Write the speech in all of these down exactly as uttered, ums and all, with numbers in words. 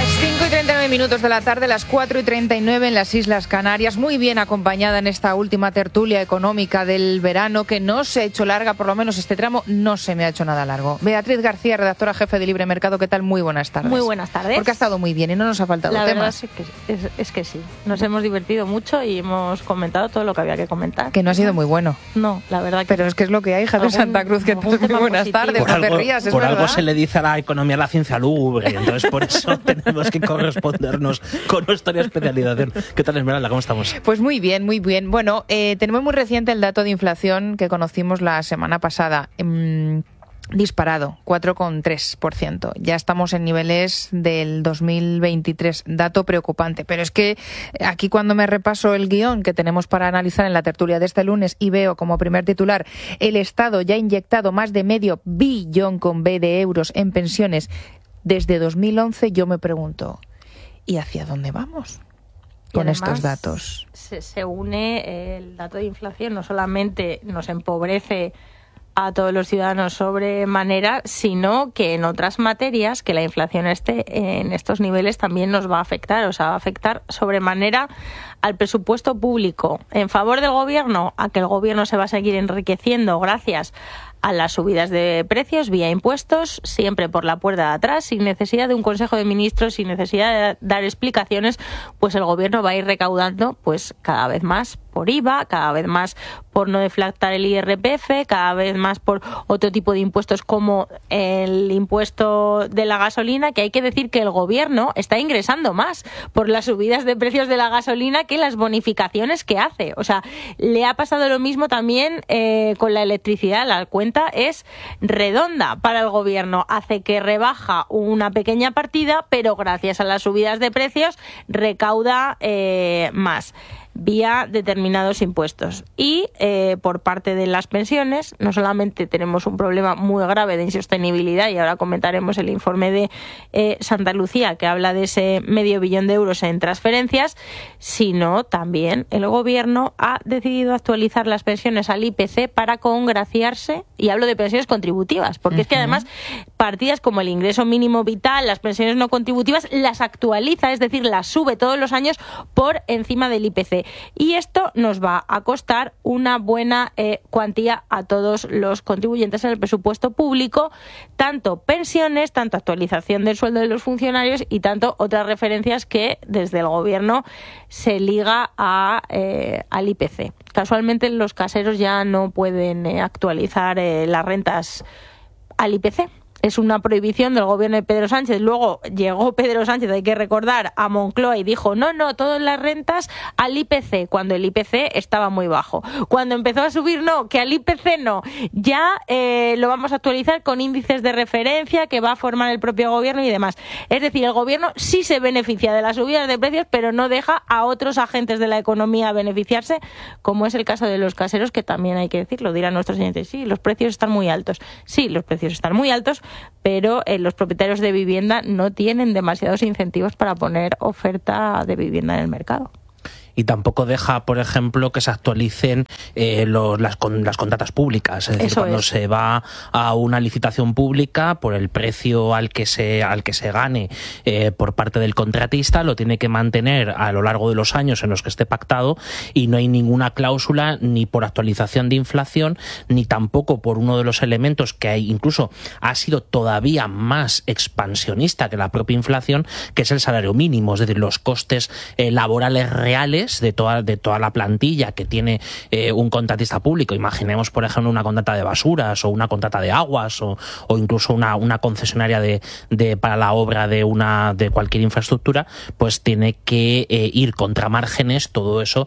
cinco y treinta y nueve minutos de la tarde, las cuatro y treinta y nueve en las Islas Canarias, muy bien acompañada en esta última tertulia económica del verano, que no se ha hecho larga, por lo menos este tramo no se me ha hecho nada largo. Beatriz García, redactora jefe de Libre Mercado, ¿qué tal? Muy buenas tardes. Muy buenas tardes. Porque ha estado muy bien y no nos ha faltado la tema. La verdad es que, es, es que sí, nos hemos divertido mucho y hemos comentado todo lo que había que comentar. Que no ha sido muy bueno. No, la verdad que Pero es que es lo que hay, Javier Santa Cruz, que tal? Muy buenas positivo. tardes, Por no algo, te rías, es por verdad. algo se le dice a la economía la ciencia lúgubre, entonces por eso tenemos que correspondernos con nuestra especialización. ¿Qué tal, Esmeralda? ¿Cómo estamos? Pues muy bien, muy bien. Bueno, eh, tenemos muy reciente el dato de inflación que conocimos la semana pasada. Mm, disparado, cuatro coma tres por ciento. Ya estamos en niveles del dos mil veintitrés, dato preocupante. Pero es que aquí, cuando me repaso el guión que tenemos para analizar en la tertulia de este lunes y veo como primer titular: el Estado ya ha inyectado más de medio billón con B de euros en pensiones desde dos mil once, yo me pregunto, ¿y hacia dónde vamos con estos datos? Se, se une el dato de inflación, no solamente nos empobrece a todos los ciudadanos sobremanera, sino que en otras materias que la inflación esté en estos niveles también nos va a afectar, o sea, va a afectar sobremanera al presupuesto público. En favor del gobierno, a que el gobierno se va a seguir enriqueciendo gracias a las subidas de precios vía impuestos, siempre por la puerta de atrás, sin necesidad de un Consejo de Ministros, sin necesidad de dar explicaciones, pues el gobierno va a ir recaudando pues cada vez más por I V A, cada vez más por no deflactar el I R P F, cada vez más por otro tipo de impuestos como el impuesto de la gasolina, que hay que decir que el gobierno está ingresando más por las subidas de precios de la gasolina que las bonificaciones que hace. O sea, le ha pasado lo mismo también eh, con la electricidad. La cuenta es redonda para el gobierno. Hace que rebaja una pequeña partida, pero gracias a las subidas de precios recauda eh, más vía determinados impuestos. Y eh, por parte de las pensiones, no solamente tenemos un problema muy grave de insostenibilidad, y ahora comentaremos el informe de eh, Santa Lucía, que habla de ese medio billón de euros en transferencias, sino también el gobierno ha decidido actualizar las pensiones al I P C para congraciarse, y hablo de pensiones contributivas, porque uh-huh. es que además partidas como el ingreso mínimo vital, las pensiones no contributivas, las actualiza, es decir, las sube todos los años por encima del I P C. Y esto nos va a costar una buena eh, cuantía a todos los contribuyentes en el presupuesto público, tanto pensiones, tanto actualización del sueldo de los funcionarios y tanto otras referencias que desde el gobierno se liga a, eh, al I P C. Casualmente los caseros ya no pueden eh, actualizar eh, las rentas al I P C. Es una prohibición del gobierno de Pedro Sánchez. Luego llegó Pedro Sánchez, hay que recordar, a Moncloa y dijo no, no, todas las rentas al I P C, cuando el I P C estaba muy bajo. Cuando empezó a subir, no, que al I P C no. Ya eh, lo vamos a actualizar con índices de referencia que va a formar el propio gobierno y demás. Es decir, el gobierno sí se beneficia de las subidas de precios, pero no deja a otros agentes de la economía beneficiarse, como es el caso de los caseros, que también hay que decirlo, dirán nuestros oyentes, sí, los precios están muy altos. Sí, los precios están muy altos, pero eh, los propietarios de vivienda no tienen demasiados incentivos para poner oferta de vivienda en el mercado. Y tampoco deja, por ejemplo, que se actualicen eh, los, las, con, las contratas públicas. Es decir, Eso cuando es. se va a una licitación pública, por el precio al que se, al que se gane eh, por parte del contratista, lo tiene que mantener a lo largo de los años en los que esté pactado, y no hay ninguna cláusula ni por actualización de inflación, ni tampoco por uno de los elementos que hay, incluso ha sido todavía más expansionista que la propia inflación, que es el salario mínimo, es decir, los costes eh, laborales reales de toda, de toda la plantilla que tiene eh, un contratista público. Imaginemos, por ejemplo, una contrata de basuras o una contrata de aguas o, o incluso una, una concesionaria de, de, para la obra de, una, de cualquier infraestructura, pues tiene que eh, ir contra márgenes todo eso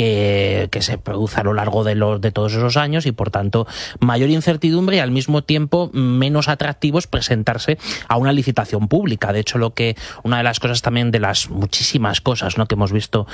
que, que se produce a lo largo de, los, de todos esos años, y por tanto mayor incertidumbre y al mismo tiempo menos atractivo es presentarse a una licitación pública. De hecho, lo que una de las cosas también, de las muchísimas cosas, ¿no?, que hemos visto es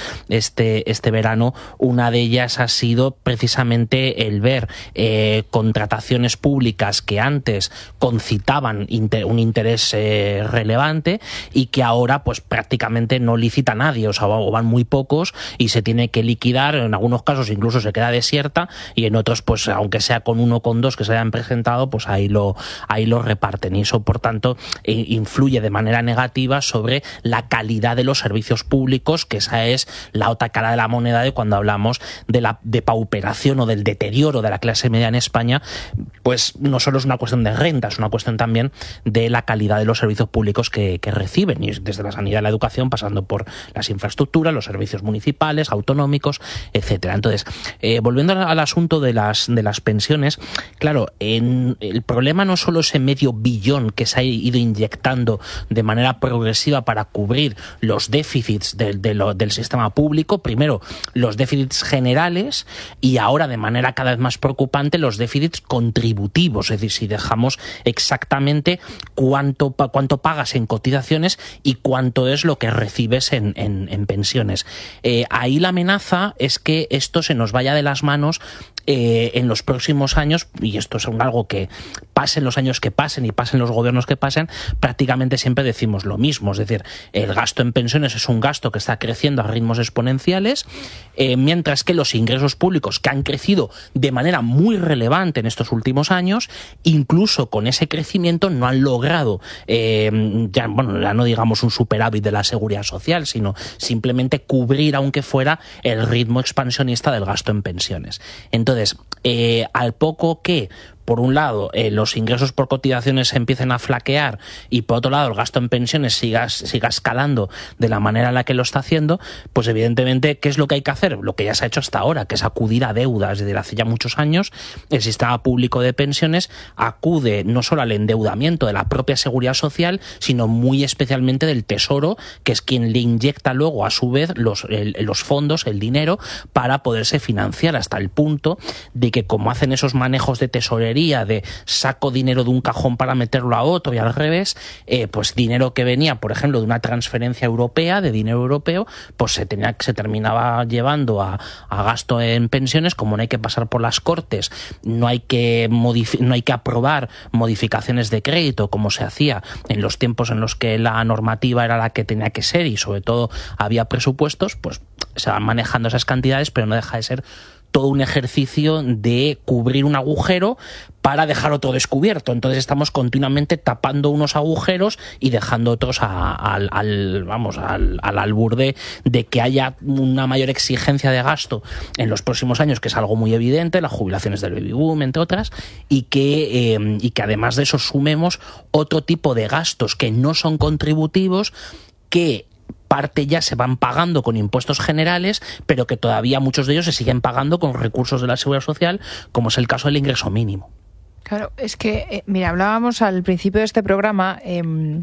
este, este verano. Una de ellas ha sido precisamente el ver eh, contrataciones públicas que antes concitaban inter, un interés eh, relevante y que ahora pues prácticamente no licita nadie, o sea, o van muy pocos y se tiene que liquidar. En algunos casos incluso se queda desierta y en otros, pues aunque sea con uno o con dos que se hayan presentado, pues ahí lo, ahí lo reparten, y eso por tanto eh, influye de manera negativa sobre la calidad de los servicios públicos, que esa es la otra cara de la moneda de cuando hablamos de la depauperación o del deterioro de la clase media en España. Pues no solo es una cuestión de renta, es una cuestión también de la calidad de los servicios públicos que, que reciben, y desde la sanidad y la educación pasando por las infraestructuras, los servicios municipales, autonómicos, etcétera. Entonces, eh, volviendo al asunto de las de las pensiones, claro, en, el problema no solo ese medio billón que se ha ido inyectando de manera progresiva para cubrir los déficits de, de lo, del sistema público, primero los déficits generales y ahora de manera cada vez más preocupante los déficits contributivos, es decir, si dejamos exactamente cuánto, cuánto pagas en cotizaciones y cuánto es lo que recibes en, en, en pensiones. Eh, ahí la amenaza es que esto se nos vaya de las manos eh, en los próximos años, y esto es algo que pasen los años que pasen y pasen los gobiernos que pasen, prácticamente siempre decimos lo mismo, es decir, el gasto en pensiones es un gasto que está creciendo a ritmos exponenciales, eh, mientras que los ingresos públicos, que han crecido de manera muy relevante en estos últimos años, incluso con ese crecimiento no han logrado, eh, ya, bueno, ya no digamos un superávit de la seguridad social, sino simplemente cubrir, aunque fuera, el ritmo expansionista del gasto en pensiones. Entonces, eh, al poco que por un lado, eh, los ingresos por cotizaciones empiecen a flaquear y por otro lado el gasto en pensiones siga, siga escalando de la manera en la que lo está haciendo, pues evidentemente, ¿qué es lo que hay que hacer? Lo que ya se ha hecho hasta ahora, que es acudir a deudas. Es decir, hace ya muchos años el sistema público de pensiones acude no solo al endeudamiento de la propia seguridad social, sino muy especialmente del Tesoro, que es quien le inyecta luego a su vez los, el, los fondos, el dinero, para poderse financiar, hasta el punto de que como hacen esos manejos de tesorería, de saco dinero de un cajón para meterlo a otro y al revés, eh, pues dinero que venía, por ejemplo, de una transferencia europea, de dinero europeo, pues se tenía se terminaba llevando a, a gasto en pensiones. Como no hay que pasar por las Cortes, no hay que modifi- no hay que aprobar modificaciones de crédito como se hacía en los tiempos en los que la normativa era la que tenía que ser y sobre todo había presupuestos, pues se van manejando esas cantidades, pero no deja de ser todo un ejercicio de cubrir un agujero para dejar otro descubierto. Entonces estamos continuamente tapando unos agujeros y dejando otros a, a, al, vamos, al, al albur de, de que haya una mayor exigencia de gasto en los próximos años, que es algo muy evidente, las jubilaciones del baby boom, entre otras, y que, eh, y que además de eso sumemos otro tipo de gastos que no son contributivos, que parte ya se van pagando con impuestos generales, pero que todavía muchos de ellos se siguen pagando con recursos de la Seguridad Social, como es el caso del ingreso mínimo. Claro, es que, eh, mira, hablábamos al principio de este programa eh,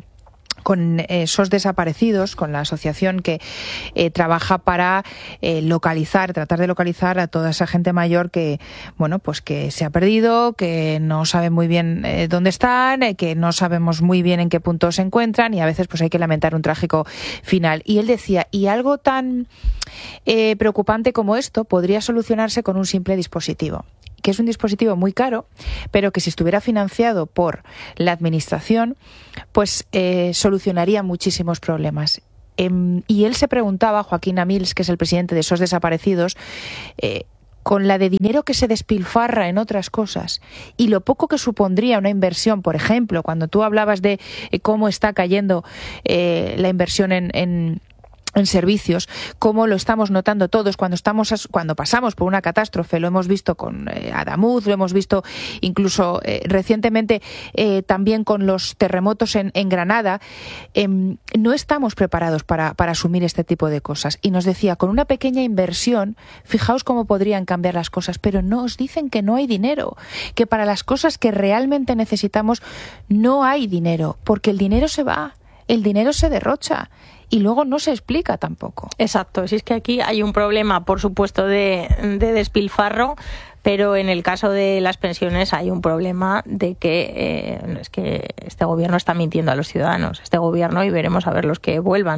con eh, S O S Desaparecidos, con la asociación que eh, trabaja para eh, localizar, tratar de localizar a toda esa gente mayor que, bueno, pues que se ha perdido, que no sabe muy bien eh, dónde están, eh, que no sabemos muy bien en qué punto se encuentran, y a veces pues hay que lamentar un trágico final. Y él decía, y algo tan eh, preocupante como esto podría solucionarse con un simple dispositivo, que es un dispositivo muy caro, pero que si estuviera financiado por la administración, pues eh, solucionaría muchísimos problemas. Eh, y él se preguntaba, Joaquín Amils, que es el presidente de S O S Desaparecidos, eh, con la de dinero que se despilfarra en otras cosas y lo poco que supondría una inversión, por ejemplo, cuando tú hablabas de eh, cómo está cayendo eh, la inversión en, en en servicios, como lo estamos notando todos cuando estamos cuando pasamos por una catástrofe. Lo hemos visto con eh, Adamuz, lo hemos visto incluso eh, recientemente eh, también con los terremotos en, en Granada. Eh, no estamos preparados para, para asumir este tipo de cosas. Y nos decía, con una pequeña inversión, fijaos cómo podrían cambiar las cosas, pero nos dicen que no hay dinero, que para las cosas que realmente necesitamos no hay dinero, porque el dinero se va, el dinero se derrocha. Y luego no se explica tampoco. Exacto, si es que aquí hay un problema, por supuesto, de, de despilfarro, pero en el caso de las pensiones hay un problema de que eh, es que este gobierno está mintiendo a los ciudadanos. Este gobierno, y veremos a ver los que vuelvan,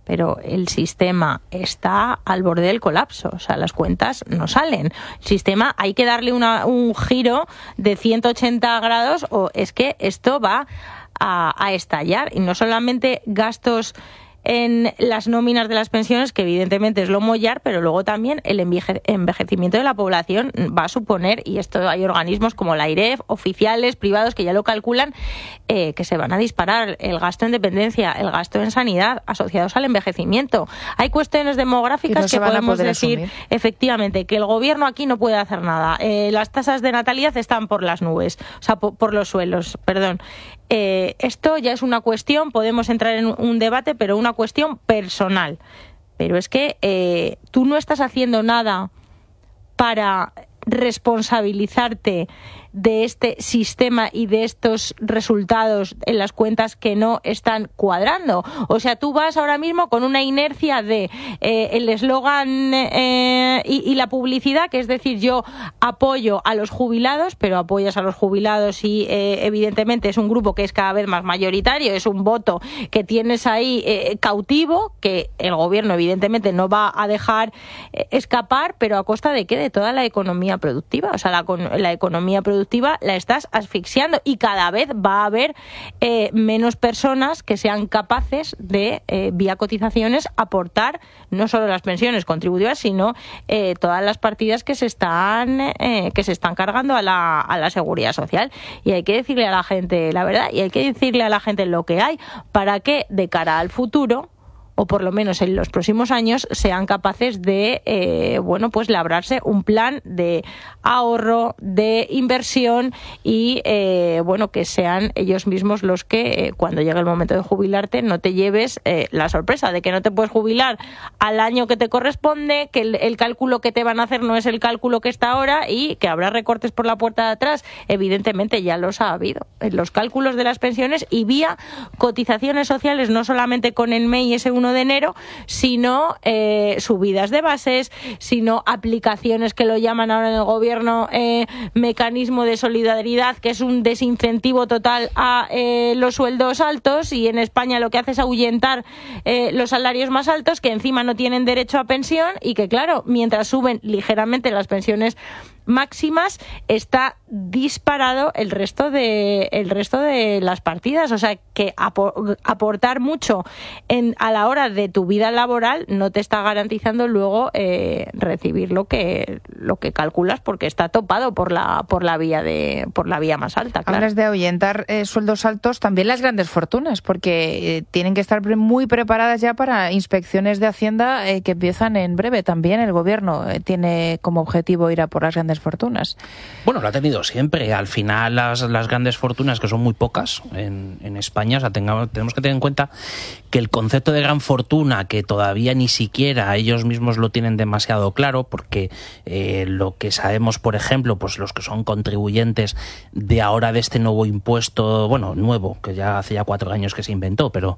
pero el sistema está al borde del colapso, o sea, las cuentas no salen. El sistema hay que darle una, un giro de ciento ochenta grados o es que esto va a, a estallar, y no solamente gastos en las nóminas de las pensiones, que evidentemente es lo mollar, pero luego también el enveje- envejecimiento de la población va a suponer, y esto hay organismos como la AIREF, oficiales, privados, que ya lo calculan, eh, que se van a disparar el gasto en dependencia, el gasto en sanidad, asociados al envejecimiento. Hay cuestiones demográficas que, no que podemos decir, asumir. Efectivamente, que el gobierno aquí no puede hacer nada. Eh, las tasas de natalidad están por las nubes, o sea, por, por los suelos, perdón. Eh, esto ya es una cuestión, podemos entrar en un debate, pero una cuestión personal. Pero es que eh, tú no estás haciendo nada para responsabilizarte de este sistema y de estos resultados en las cuentas que no están cuadrando. O sea, tú vas ahora mismo con una inercia de eh, el eslogan eh, y, y la publicidad, que es decir, yo apoyo a los jubilados, pero apoyas a los jubilados y eh, evidentemente es un grupo que es cada vez más mayoritario, es un voto que tienes ahí eh, cautivo, que el gobierno evidentemente no va a dejar eh, escapar, pero ¿a costa de qué? De toda la economía productiva. O sea, la, la economía productiva la estás asfixiando, y cada vez va a haber eh, menos personas que sean capaces de, eh, vía cotizaciones, aportar no solo las pensiones contributivas, sino eh, todas las partidas que se están eh, que se están cargando a la, a la seguridad social. Y hay que decirle a la gente la verdad, y hay que decirle a la gente lo que hay, para que de cara al futuro, o por lo menos en los próximos años, sean capaces de eh, bueno, pues labrarse un plan de ahorro, de inversión, y eh, bueno, que sean ellos mismos los que eh, cuando llegue el momento de jubilarte no te lleves eh, la sorpresa de que no te puedes jubilar al año que te corresponde, que el, el cálculo que te van a hacer no es el cálculo que está ahora, y que habrá recortes por la puerta de atrás. Evidentemente ya los ha habido en los cálculos de las pensiones y vía cotizaciones sociales, no solamente con el M E I ese uno de enero, sino eh, subidas de bases, sino aplicaciones que lo llaman ahora en el gobierno eh, mecanismo de solidaridad, que es un desincentivo total a eh, los sueldos altos, y en España lo que hace es ahuyentar eh, los salarios más altos, que encima no tienen derecho a pensión, y que claro, mientras suben ligeramente las pensiones máximas, está disparado el resto de el resto de las partidas. O sea, que apor, aportar mucho en, a la hora de tu vida laboral no te está garantizando luego eh, recibir lo que lo que calculas, porque está topado por la por la vía de por la vía más alta. Claro. Hablas de ahuyentar eh, sueldos altos, también las grandes fortunas, porque eh, tienen que estar muy preparadas ya para inspecciones de Hacienda eh, que empiezan en breve. También el gobierno eh, tiene como objetivo ir a por las grandes fortunas. Bueno, lo ha tenido siempre. Al final las, las grandes fortunas, que son muy pocas en, en España, o sea, tengamos, tenemos que tener en cuenta que el concepto de gran fortuna, que todavía ni siquiera ellos mismos lo tienen demasiado claro, porque eh, lo que sabemos, por ejemplo, pues los que son contribuyentes de ahora de este nuevo impuesto, bueno, nuevo, que ya hace ya cuatro años que se inventó, pero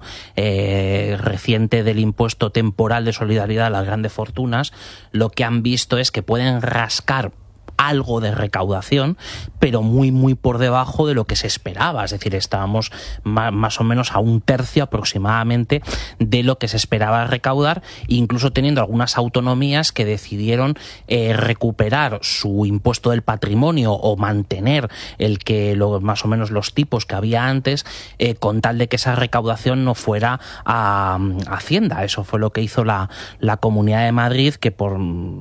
eh, reciente, del impuesto temporal de solidaridad a las grandes fortunas, lo que han visto es que pueden rascar algo de recaudación, pero muy muy por debajo de lo que se esperaba. Es decir, estábamos más, más o menos a un tercio aproximadamente de lo que se esperaba recaudar, incluso teniendo algunas autonomías que decidieron eh, recuperar su impuesto del patrimonio o mantener el que lo, más o menos los tipos que había antes, eh, con tal de que esa recaudación no fuera a, a Hacienda. Eso fue lo que hizo la, la Comunidad de Madrid, que por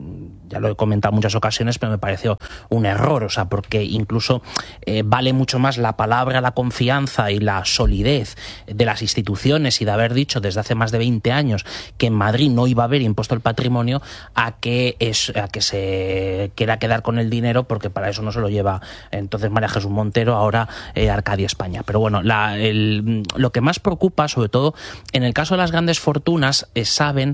ya lo he comentado en muchas ocasiones, pero me pareció un error, o sea, porque incluso eh, vale mucho más la palabra, la confianza y la solidez de las instituciones, y de haber dicho desde hace más de veinte años que en Madrid no iba a haber impuesto al patrimonio, a que es a que se quiera quedar con el dinero, porque para eso no se lo lleva entonces María Jesús Montero, ahora eh, Arcadia España. Pero bueno, la, el, lo que más preocupa, sobre todo en el caso de las grandes fortunas, es saben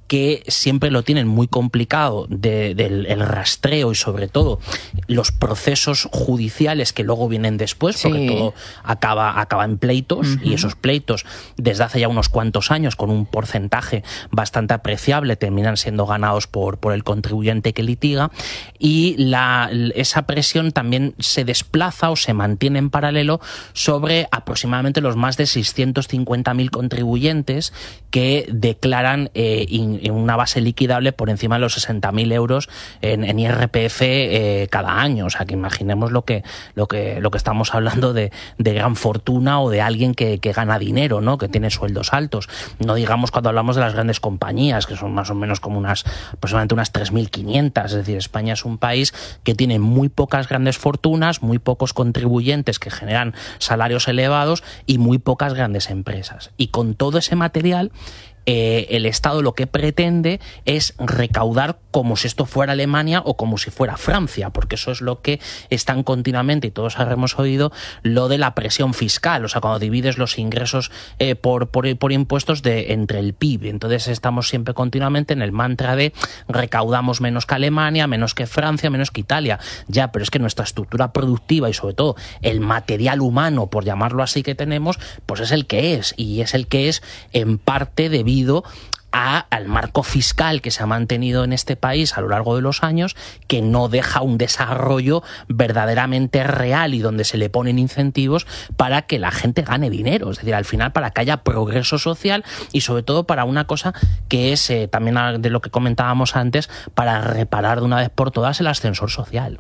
que siempre lo tienen muy complicado de, del el rastreo y sobre todo los procesos judiciales que luego vienen después, porque sí. todo acaba, acaba en pleitos, uh-huh. y esos pleitos desde hace ya unos cuantos años con un porcentaje bastante apreciable terminan siendo ganados por, por el contribuyente que litiga, y la, esa presión también se desplaza o se mantiene en paralelo sobre aproximadamente los más de seiscientos cincuenta mil contribuyentes que declaran eh, in, en una base liquidable por encima de los sesenta mil euros en, en I R P F eh, cada año. O sea, que imaginemos lo que lo que lo que estamos hablando de, de gran fortuna o de alguien que, que gana dinero, ¿no? Que tiene sueldos altos. No digamos cuando hablamos de las grandes compañías, que son más o menos como unas aproximadamente unas tres mil quinientas. Es decir, España es un país que tiene muy pocas grandes fortunas, muy pocos contribuyentes que generan salarios elevados y muy pocas grandes empresas. Y con todo ese material, Eh, el Estado lo que pretende es recaudar como si esto fuera Alemania o como si fuera Francia, porque eso es lo que están continuamente, y todos habremos oído, lo de la presión fiscal, o sea, cuando divides los ingresos eh, por, por, por impuestos de entre el P I B. Entonces estamos siempre continuamente en el mantra de recaudamos menos que Alemania, menos que Francia, menos que Italia. Ya, pero es que nuestra estructura productiva y sobre todo el material humano, por llamarlo así, que tenemos, pues es el que es, y es el que es en parte debido A, al marco fiscal que se ha mantenido en este país a lo largo de los años, que no deja un desarrollo verdaderamente real y donde se le ponen incentivos para que la gente gane dinero, es decir, al final para que haya progreso social y sobre todo para una cosa que es eh, también de lo que comentábamos antes, para reparar de una vez por todas el ascensor social.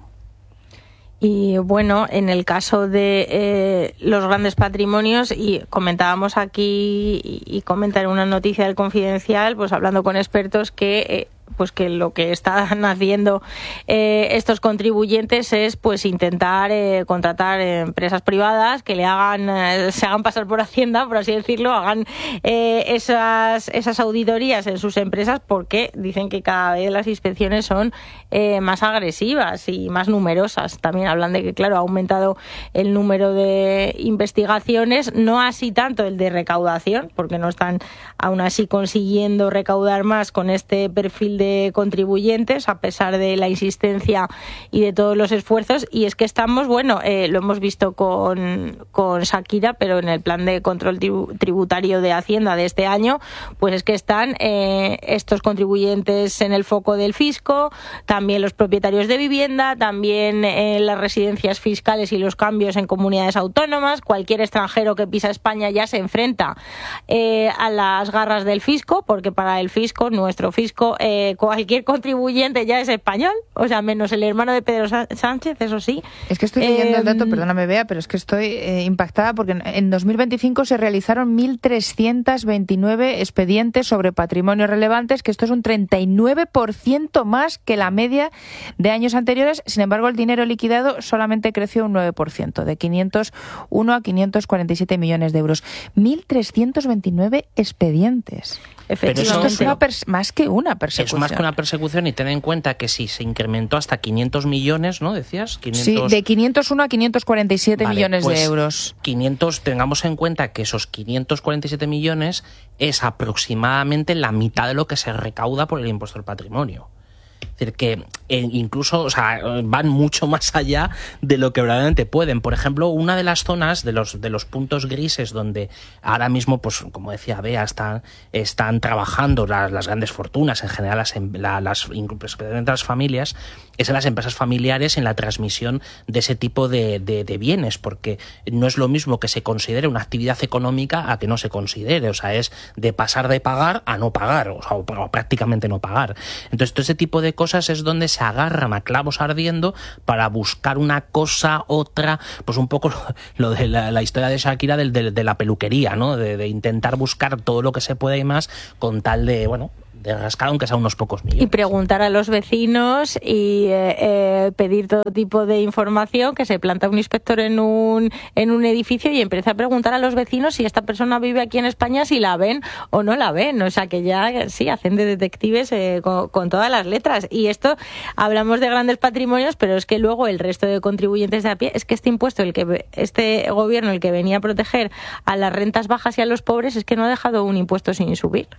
Y bueno, en el caso de eh, los grandes patrimonios, y comentábamos aquí y, y comentar una noticia del Confidencial, pues hablando con expertos que eh, pues que lo que están haciendo eh, estos contribuyentes es pues intentar eh, contratar eh, empresas privadas que le hagan eh, se hagan pasar por Hacienda, por así decirlo, hagan eh, esas esas auditorías en sus empresas, porque dicen que cada vez las inspecciones son eh, más agresivas y más numerosas. También hablan de que, claro, ha aumentado el número de investigaciones, no así tanto el de recaudación, porque no están aún así consiguiendo recaudar más con este perfil de contribuyentes, a pesar de la insistencia y de todos los esfuerzos. Y es que estamos, bueno, eh, lo hemos visto con, con Shakira, pero en el plan de control tributario de Hacienda de este año, pues es que están eh, estos contribuyentes en el foco del fisco, también los propietarios de vivienda, también eh, las residencias fiscales y los cambios en comunidades autónomas. Cualquier extranjero que pisa España ya se enfrenta eh, a las garras del fisco, porque para el fisco, nuestro fisco, eh, cualquier contribuyente ya es español, o sea, menos el hermano de Pedro Sánchez, eso sí. Es que estoy leyendo eh, el dato, perdóname, Bea, pero es que estoy eh, impactada porque en, en dos mil veinticinco se realizaron mil trescientos veintinueve expedientes sobre patrimonios relevantes, que esto es un treinta y nueve por ciento más que la media de años anteriores. Sin embargo, el dinero liquidado solamente creció un nueve por ciento, de quinientos uno a quinientos cuarenta y siete millones de euros. mil trescientos veintinueve expedientes. Efectivamente. Esto es una pers- más que una persecución. Es más que una persecución, y ten en cuenta que si se incrementó hasta quinientos millones, ¿no? Decías. quinientos... Sí, de quinientos uno a quinientos cuarenta y siete vale, millones pues de euros. quinientos, tengamos en cuenta que esos quinientos cuarenta y siete millones es aproximadamente la mitad de lo que se recauda por el impuesto al patrimonio. Es decir, que eh, incluso, o sea, van mucho más allá de lo que verdaderamente pueden. Por ejemplo, una de las zonas, de los de los puntos grises donde ahora mismo, pues como decía Bea, están, están trabajando las, las grandes fortunas, en general las, la, las, especialmente las familias, es en las empresas familiares, en la transmisión de ese tipo de, de, de bienes, porque no es lo mismo que se considere una actividad económica a que no se considere. O sea, es de pasar de pagar a no pagar, o sea, o, o prácticamente no pagar. Entonces, todo ese tipo de cosas es donde se agarran a clavos ardiendo para buscar una cosa, otra, pues un poco lo, lo de la, la historia de Shakira del, de, de la peluquería, ¿no? De, de intentar buscar todo lo que se puede y más con tal de, bueno, de rascar aunque sea unos pocos millones. Y preguntar a los vecinos y eh, eh, pedir todo tipo de información, que se planta un inspector en un en un edificio y empieza a preguntar a los vecinos si esta persona vive aquí en España, si la ven o no la ven. O sea, que ya sí, hacen de detectives eh, con, con todas las letras. Y esto, hablamos de grandes patrimonios, pero es que luego el resto de contribuyentes de a pie, es que este impuesto, el que este gobierno, el que venía a proteger a las rentas bajas y a los pobres, es que no ha dejado un impuesto sin subir.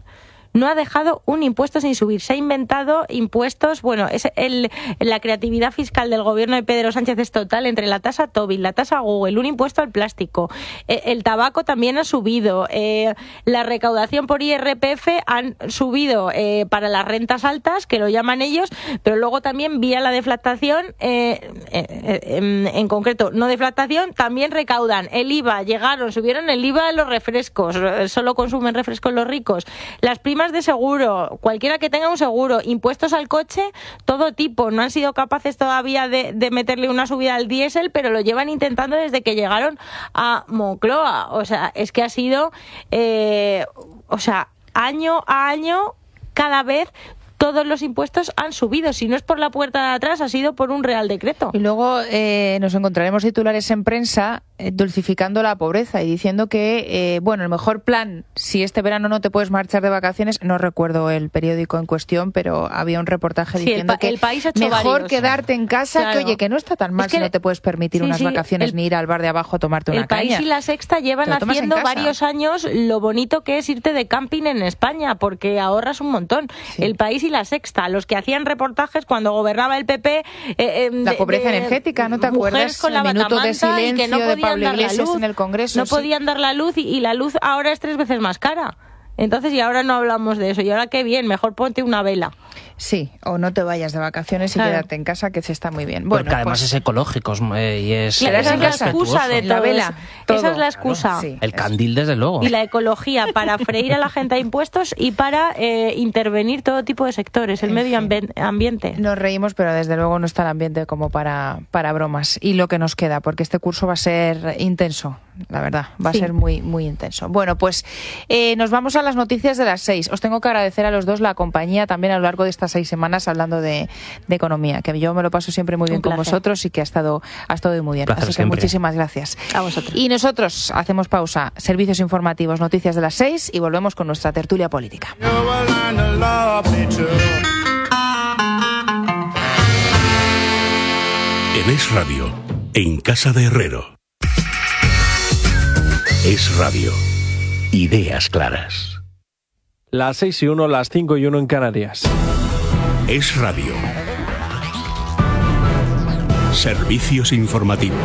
no ha dejado un impuesto sin subir. Se ha inventado impuestos, bueno, es el, la creatividad fiscal del gobierno de Pedro Sánchez es total, entre la tasa Tobin, la tasa Google, un impuesto al plástico, eh, el tabaco también ha subido, eh, la recaudación por I R P F han subido eh, para las rentas altas, que lo llaman ellos, pero luego también vía la deflactación, eh, eh, en, en concreto no deflactación, también recaudan el I V A, llegaron, subieron el I V A a los refrescos, solo consumen refrescos los ricos, las primas de seguro, cualquiera que tenga un seguro, impuestos al coche, todo tipo. No han sido capaces todavía de, de meterle una subida al diésel, pero lo llevan intentando desde que llegaron a Moncloa. O sea, es que ha sido, eh, o sea, año a año, cada vez todos los impuestos han subido. Si no es por la puerta de atrás, ha sido por un real decreto. Y luego eh, nos encontraremos titulares en prensa eh, dulcificando la pobreza y diciendo que, eh, bueno, el mejor plan, si este verano no te puedes marchar de vacaciones, no recuerdo el periódico en cuestión, pero había un reportaje sí, diciendo el pa- que el país ha hecho mejor varios. quedarte en casa, Claro. que oye, que no está tan mal Es que si no te puedes permitir sí, unas sí, vacaciones el- ni ir al bar de abajo a tomarte una El País caña. y La Sexta llevan Te lo tomas en haciendo casa. varios años lo bonito que es irte de camping en España, porque ahorras un montón. Sí. El País y La Sexta, los que hacían reportajes cuando gobernaba el P P... Eh, eh, La de- pobreza de energética, ¿no te mujeres acuerdas? con la El minuto de batamanta y que silencio no de podían Pablo dar la Iglesias luz. en el Congreso, No sí. podían dar la luz y, y la luz ahora es tres veces más cara. Entonces, y ahora no hablamos de eso. Y ahora qué bien, mejor ponte una vela. Sí, o no te vayas de vacaciones y Claro. quédate en casa, que se está muy bien. Porque Bueno, además pues, es ecológico eh, y es, Claro, es esa es la respetuoso. excusa de La todo. vela, todo. Esa es la excusa. Claro, sí. El candil, desde luego. Y la ecología para freír a la gente a impuestos y para eh, intervenir todo tipo de sectores, el En medio fin. ambi- ambiente. Nos reímos, pero desde luego no está el ambiente como para, para bromas. Y lo que nos queda, porque este curso va a ser intenso, la verdad, va Sí. a ser muy, muy intenso. Bueno, pues eh, nos vamos a las noticias de las seis. Os tengo que agradecer a los dos la compañía también a lo largo de estas seis semanas hablando de, de economía, que yo me lo paso siempre muy bien Un con placer. vosotros y que ha estado, ha estado muy bien. Placer Así que siempre. muchísimas gracias. A vosotros. Y nosotros hacemos pausa, servicios informativos, noticias de las seis y volvemos con nuestra tertulia política. En Es Radio, en Casa de Herrero. Es Radio. Ideas claras. Las seis y uno, las cinco y uno en Canarias. Es Radio. Servicios informativos.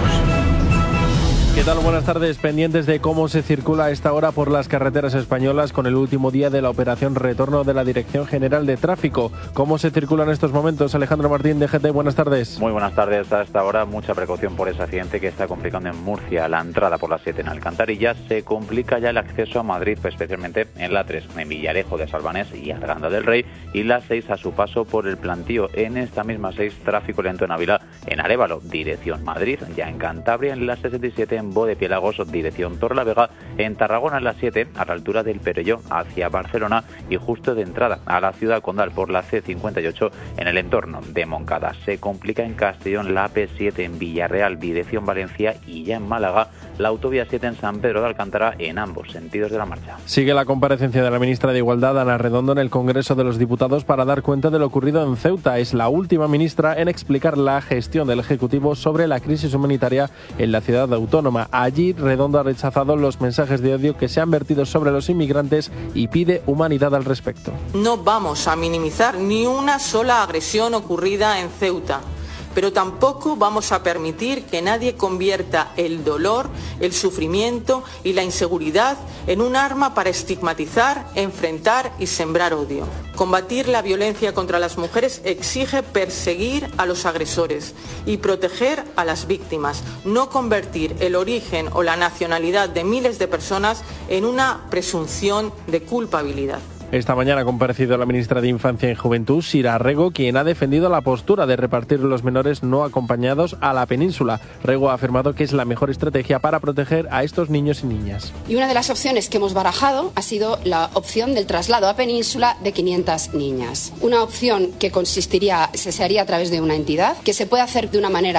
¿Qué tal? Buenas tardes. Pendientes de cómo se circula a esta hora por las carreteras españolas con el último día de la operación retorno de la Dirección General de Tráfico. ¿Cómo se circula en estos momentos? Alejandro Martín, D G T, buenas tardes. Muy buenas tardes. A esta hora mucha precaución por ese accidente que está complicando en Murcia. La entrada por la siete en Alcantarilla, se complica ya el acceso a Madrid, especialmente en la tres, en Villarejo de Salvanés y Arganda del Rey, y la seis a su paso por el Plantío. En esta misma seis, tráfico lento en Ávila, en Arévalo, dirección Madrid, ya en Cantabria, en la sesenta y siete en Bodepiélagos, dirección Torlavega, en Tarragona en la siete, a la altura del Perelló, hacia Barcelona, y justo de entrada a la ciudad condal por la ce cincuenta y ocho en el entorno de Moncada. Se complica en Castellón la A P siete en Villarreal, dirección Valencia, y ya en Málaga la autovía siete en San Pedro de Alcántara, en ambos sentidos de la marcha. Sigue la comparecencia de la ministra de Igualdad, Ana Redondo, en el Congreso de los Diputados para dar cuenta de lo ocurrido en Ceuta. Es la última ministra en explicar la gestión del Ejecutivo sobre la crisis humanitaria en la ciudad autónoma. Allí, Redondo ha rechazado los mensajes de odio que se han vertido sobre los inmigrantes y pide humanidad al respecto. No vamos a minimizar ni una sola agresión ocurrida en Ceuta, pero tampoco vamos a permitir que nadie convierta el dolor, el sufrimiento y la inseguridad en un arma para estigmatizar, enfrentar y sembrar odio. Combatir la violencia contra las mujeres exige perseguir a los agresores y proteger a las víctimas, no convertir el origen o la nacionalidad de miles de personas en una presunción de culpabilidad. Esta mañana ha comparecido la ministra de Infancia y Juventud, Sira Rego, quien ha defendido la postura de repartir los menores no acompañados a la península. Rego ha afirmado que es la mejor estrategia para proteger a estos niños y niñas. Y una de las opciones que hemos barajado ha sido la opción del traslado a península de quinientas niñas. Una opción que consistiría, se haría a través de una entidad, que se puede hacer de una manera